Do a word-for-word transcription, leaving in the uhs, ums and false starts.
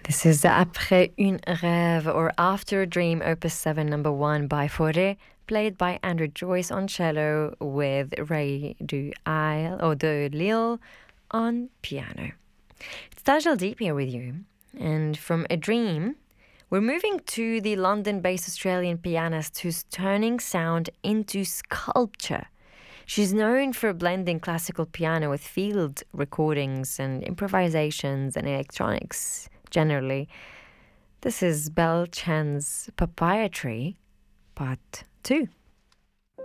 This is Après une rêve or After a Dream, Opus seven, number one by Fauré, played by Andrew Joyce on cello with Ray du Isle or de Lille on piano. It's Tajal Deep here with you, and from A Dream, we're moving to the London-based Australian pianist who's turning sound into sculpture. She's known for blending classical piano with field recordings and improvisations and electronics generally. This is Belle Chen's Papaya Tree, Part two.